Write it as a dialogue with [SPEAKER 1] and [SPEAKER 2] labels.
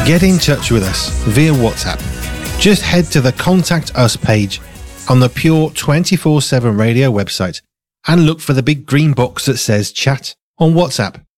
[SPEAKER 1] Get in touch with us via WhatsApp. Just head to the Contact Us page on the Pure 24/7 Radio website and look for the big green box that says Chat on WhatsApp.